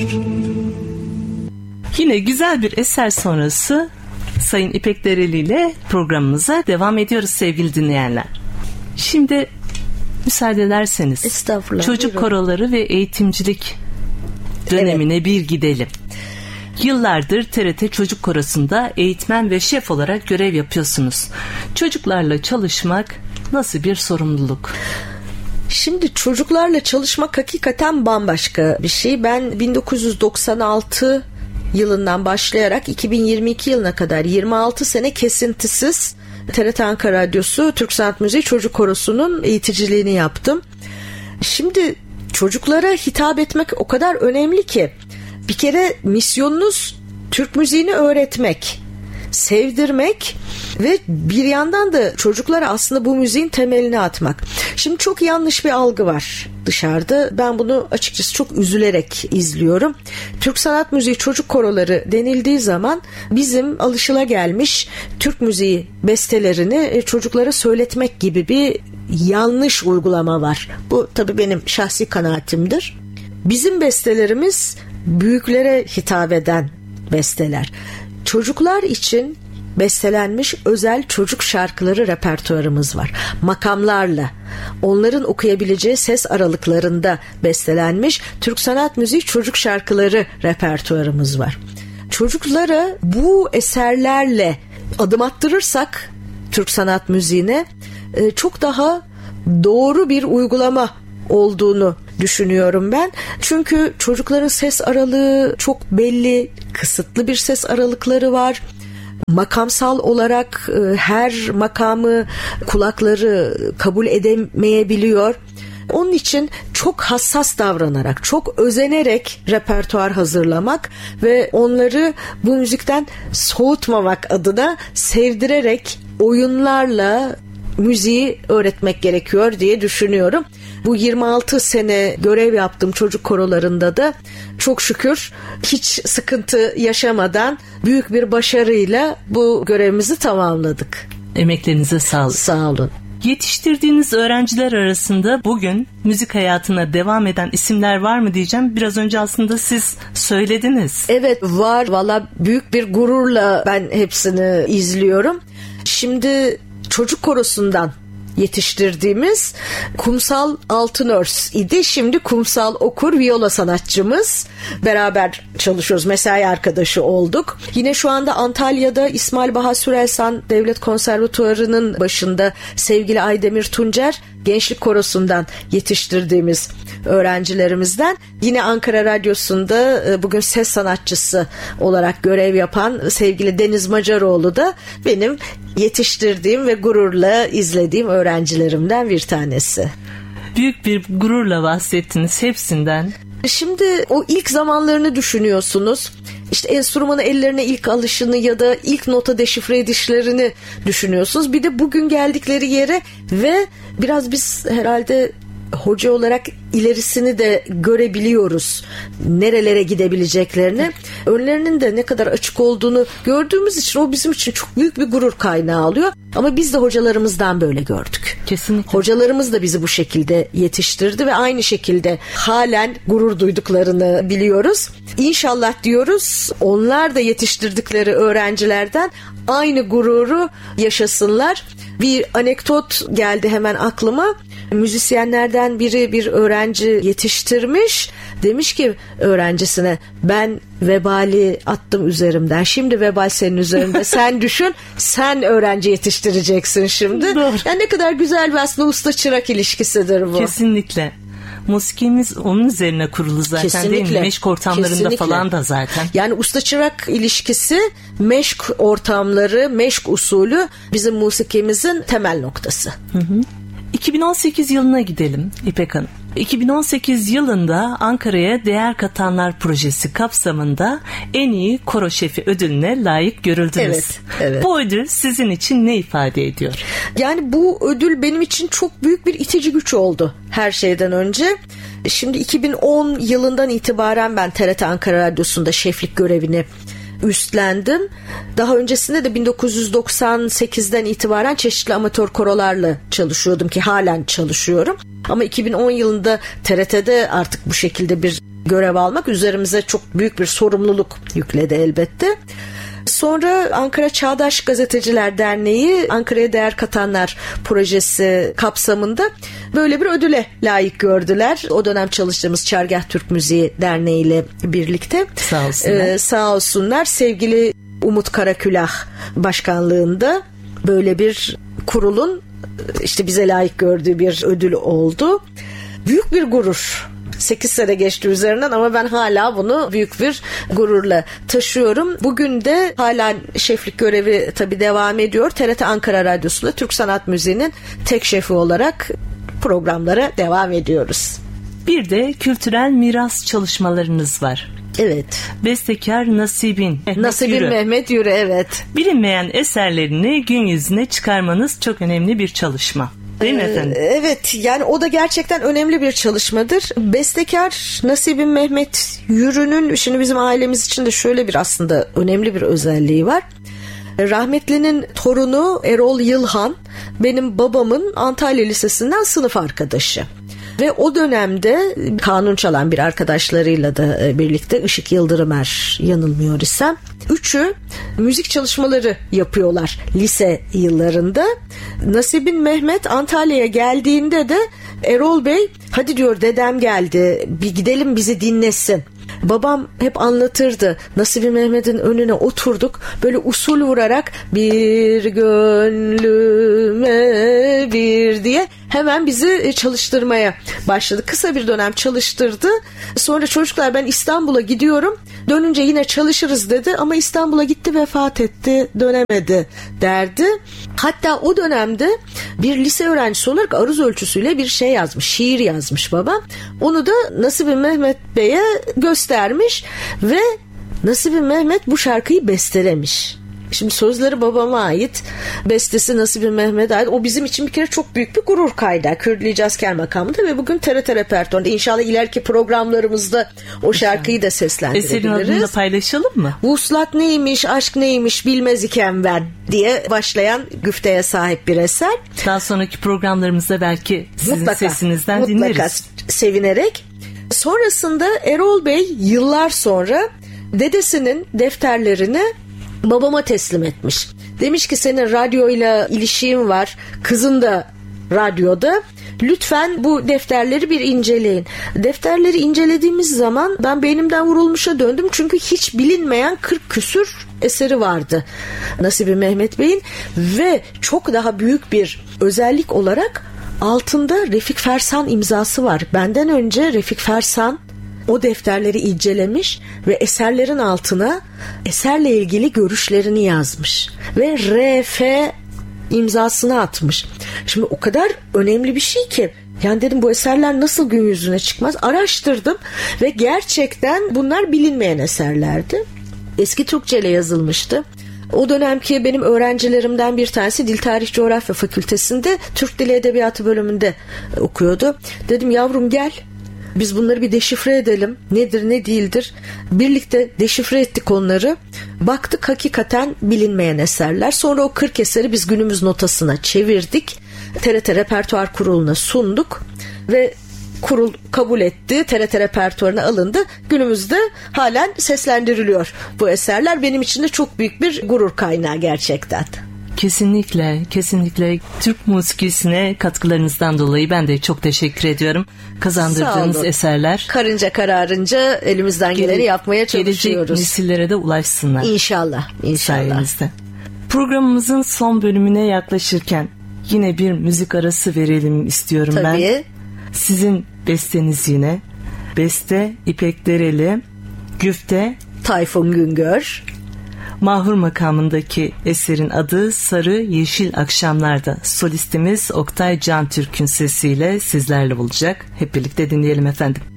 Yine güzel bir eser sonrası Sayın İpek Dereli ile programımıza devam ediyoruz sevgili dinleyenler. Şimdi müsaade ederseniz çocuk koroları ve eğitimcilik dönemine bir gidelim. Yıllardır TRT Çocuk Korosu'nda eğitmen ve şef olarak görev yapıyorsunuz. Çocuklarla çalışmak nasıl bir sorumluluk? Şimdi çocuklarla çalışmak hakikaten bambaşka bir şey. Ben 1996 yılından başlayarak 2022 yılına kadar 26 sene kesintisiz TRT Ankara Radyosu Türk Sanat Müziği Çocuk Korosu'nun eğiticiliğini yaptım. Şimdi çocuklara hitap etmek o kadar önemli ki, bir kere misyonunuz Türk müziğini öğretmek, sevdirmek ve bir yandan da çocuklara aslında bu müziğin temelini atmak. Şimdi çok yanlış bir algı var dışarıda. Ben bunu açıkçası çok üzülerek izliyorum. Türk Sanat Müziği Çocuk Koroları denildiği zaman bizim alışılagelmiş Türk müziği bestelerini çocuklara söyletmek gibi bir yanlış uygulama var. Bu tabii benim şahsi kanaatimdir. Bizim bestelerimiz büyüklere hitap eden besteler. Çocuklar için bestelenmiş özel çocuk şarkıları repertuarımız var. Makamlarla, onların okuyabileceği ses aralıklarında bestelenmiş Türk Sanat Müziği çocuk şarkıları repertuarımız var. Çocuklara bu eserlerle adım attırırsak Türk Sanat Müziğine çok daha doğru bir uygulama olduğunu düşünüyorum ben. Çünkü çocukların ses aralığı çok belli, kısıtlı bir ses aralıkları var. Makamsal olarak her makamı kulakları kabul edemeyebiliyor. Onun için çok hassas davranarak, çok özenerek repertuar hazırlamak ve onları bu müzikten soğutmamak adına sevdirerek oyunlarla müziği öğretmek gerekiyor diye düşünüyorum. Bu 26 sene görev yaptığım çocuk korolarında da çok şükür hiç sıkıntı yaşamadan büyük bir başarıyla bu görevimizi tamamladık. Emeklerinize sağlık. Sağ olun. Yetiştirdiğiniz öğrenciler arasında bugün müzik hayatına devam eden isimler var mı diyeceğim. Biraz önce aslında siz söylediniz. Evet, var. Valla büyük bir gururla ben hepsini izliyorum. Şimdi çocuk korosundan yetiştirdiğimiz Kumsal Altınörs idi. Şimdi Kumsal Okur viola sanatçımız. Beraber çalışıyoruz. Mesai arkadaşı olduk. Yine şu anda Antalya'da İsmail Baha Sürelsan Devlet Konservatuvarı'nın başında sevgili Aydemir Tuncer Gençlik Korosu'ndan yetiştirdiğimiz öğrencilerimizden. Yine Ankara Radyosu'nda bugün ses sanatçısı olarak görev yapan sevgili Deniz Macaroğlu da benim yetiştirdiğim ve gururla izlediğim öğrencilerimden bir tanesi. Büyük bir gururla bahsettiniz hepsinden. Şimdi o ilk zamanlarını düşünüyorsunuz. İşte enstrümanı ellerine ilk alışını ya da ilk nota deşifre edişlerini düşünüyorsunuz. Bir de bugün geldikleri yere ve biraz biz herhalde hoca olarak ilerisini de görebiliyoruz. Nerelere gidebileceklerini. Önlerinin de ne kadar açık olduğunu gördüğümüz için o bizim için çok büyük bir gurur kaynağı oluyor. Ama biz de hocalarımızdan böyle gördük. Kesinlikle. Hocalarımız da bizi bu şekilde yetiştirdi ve aynı şekilde halen gurur duyduklarını biliyoruz. İnşallah diyoruz onlar da yetiştirdikleri öğrencilerden aynı gururu yaşasınlar. Bir anekdot geldi hemen aklıma. Müzisyenlerden biri bir öğrenci yetiştirmiş. Demiş ki öğrencisine, ben vebali attım üzerimden. Şimdi vebal senin üzerinde. Sen düşün, sen öğrenci yetiştireceksin şimdi. Doğru. Yani ne kadar güzel bir aslında usta çırak ilişkisidir bu. Kesinlikle. Musikimiz onun üzerine kurulu zaten. Kesinlikle. Değil mi? Meşk ortamlarında Kesinlikle. falan da zaten. Yani usta çırak ilişkisi, meşk ortamları, meşk usulü bizim musikimizin temel noktası. Hı hı. 2018 yılına gidelim İpek Hanım. 2018 yılında Ankara'ya Değer Katanlar projesi kapsamında en iyi koro şefi ödülüne layık görüldünüz. Evet, evet. Bu ödül sizin için ne ifade ediyor? Yani bu ödül benim için çok büyük bir itici güç oldu her şeyden önce. Şimdi 2010 yılından itibaren ben TRT Ankara Radyosu'nda şeflik görevini üstlendim. Daha öncesinde de 1998'den itibaren çeşitli amatör korolarla çalışıyordum ki halen çalışıyorum. Ama 2010 yılında TRT'de artık bu şekilde bir görev almak üzerimize çok büyük bir sorumluluk yükledi elbette. Sonra Ankara Çağdaş Gazeteciler Derneği Ankara'ya Değer Katanlar projesi kapsamında böyle bir ödüle layık gördüler. O dönem çalıştığımız Çargah Türk Müziği Derneği ile birlikte. Sağ olsunlar. Sağ olsunlar. Sevgili Umut Karakülah başkanlığında böyle bir kurulun işte bize layık gördüğü bir ödül oldu. Büyük bir gurur. 8 sene geçti üzerinden ama ben hala bunu büyük bir gururla taşıyorum. Bugün de hala şeflik görevi tabii devam ediyor. TRT Ankara Radyosu'nda Türk Sanat Müziği'nin tek şefi olarak programlara devam ediyoruz. Bir de kültürel miras çalışmalarınız var. Evet. Bestekar Nasibin Mehmet Yürü, evet. Bilinmeyen eserlerini gün yüzüne çıkarmanız çok önemli bir çalışma. Değil mi efendim? Evet, yani o da gerçekten önemli bir çalışmadır. Bestekar Nasibin Mehmet Yürü'nün şimdi bizim ailemiz için de şöyle bir aslında önemli bir özelliği var. Rahmetlinin torunu Erol Yılhan benim babamın Antalya Lisesi'nden sınıf arkadaşı. Ve o dönemde kanun çalan bir arkadaşlarıyla da birlikte Işık Yıldırımer yanılmıyor isem üçü müzik çalışmaları yapıyorlar lise yıllarında. Nasibin Mehmet Antalya'ya geldiğinde de Erol Bey hadi diyor dedem geldi bir gidelim bizi dinlesin. Babam hep anlatırdı. Nasibin Mehmet'in önüne oturduk. Böyle usul vurarak bir gönlüme bir diye hemen bizi çalıştırmaya başladı. Kısa bir dönem çalıştırdı. Sonra çocuklar ben İstanbul'a gidiyorum. Dönünce yine çalışırız dedi ama İstanbul'a gitti vefat etti dönemedi derdi. Hatta o dönemde bir lise öğrencisi olarak aruz ölçüsüyle bir şey yazmış, şiir yazmış babam. Onu da Nasibin Mehmet Bey'e göstermiş ve Nasibin Mehmet bu şarkıyı bestelemiş. Şimdi sözleri babama ait, bestesi Nasibin Mehmet'e ait. O bizim için bir kere çok büyük bir gurur kaynağı. Kürdili Cazker makamında ve bugün TRT repertuarında. İnşallah ileriki programlarımızda o şarkıyı da seslendirebiliriz. Eserin adını da paylaşalım mı? Vuslat neymiş, aşk neymiş bilmez iken ben diye başlayan güfteye sahip bir eser. Daha sonraki programlarımızda belki sizin sesinizden dinleriz. Mutlaka sevinerek. Sonrasında Erol Bey yıllar sonra dedesinin defterlerini babama teslim etmiş. Demiş ki senin radyoyla ilişkin var. Kızın da radyoda. Lütfen bu defterleri bir inceleyin. Defterleri incelediğimiz zaman ben beynimden vurulmuşa döndüm. Çünkü hiç bilinmeyen 40 küsür eseri vardı Nasibin Mehmet Bey'in. Ve çok daha büyük bir özellik olarak altında Refik Fersan imzası var. Benden önce Refik Fersan o defterleri incelemiş ve eserlerin altına eserle ilgili görüşlerini yazmış ve RF imzasını atmış. Şimdi o kadar önemli bir şey ki yani dedim bu eserler nasıl gün yüzüne çıkmaz? Araştırdım ve gerçekten bunlar bilinmeyen eserlerdi. Eski Türkçe ile yazılmıştı. O dönemki benim öğrencilerimden bir tanesi Dil Tarih Coğrafya Fakültesi'nde Türk Dili Edebiyatı bölümünde okuyordu. Dedim yavrum gel. Biz bunları bir deşifre edelim. Nedir ne değildir. Birlikte deşifre ettik onları. Baktık hakikaten bilinmeyen eserler. Sonra o 40 eseri biz günümüz notasına çevirdik. TRT Repertuar Kurulu'na sunduk. Ve kurul kabul etti. TRT repertuarına alındı. Günümüzde halen seslendiriliyor bu eserler. Benim için de çok büyük bir gurur kaynağı gerçekten. Kesinlikle, kesinlikle Türk musikisine katkılarınızdan dolayı ben de çok teşekkür ediyorum. Kazandırdığınız eserler. Karınca kararınca elimizden geleni yapmaya çalışıyoruz. Gelecek nesillere de ulaşsınlar. İnşallah, inşallah. Sayenizde. Programımızın son bölümüne yaklaşırken yine bir müzik arası verelim istiyorum. Tabii. Ben. Sizin besteniz yine. Beste İpek Dereli, güfte Tayfun Güngör. Mahur makamındaki eserin adı Sarı Yeşil Akşamlar'da. Solistimiz Oktay Can Türk'ün sesiyle sizlerle olacak. Hep birlikte dinleyelim efendim.